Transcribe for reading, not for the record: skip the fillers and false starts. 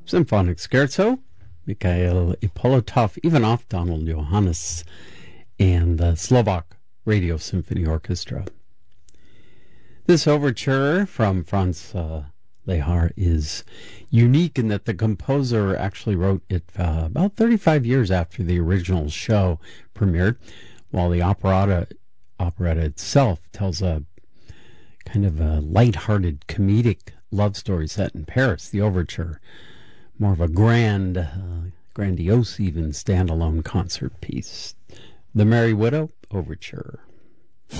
Symphonic Scherzo, Mikhail Ippolitov, Ivanov, Donald Johannes, and the Slovak Radio Symphony Orchestra. This overture from Franz Lehár is unique in that the composer actually wrote it about 35 years after the original show premiered, while the operetta itself tells a kind of a light-hearted comedic love story set in Paris. The overture, more of a grandiose even standalone concert piece. The Merry Widow Overture.